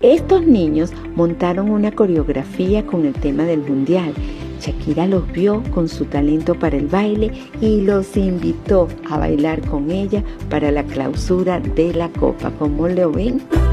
Estos niños montaron una coreografía con el tema del mundial. Shakira los vio con su talento para el baile y los invitó a bailar con ella para la clausura de la Copa. ¿Cómo lo ven?